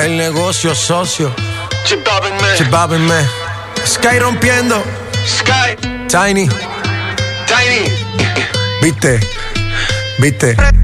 El negocio socio. Chibabin, Sky rompiendo. Sky. Tiny. Tiny. Viste.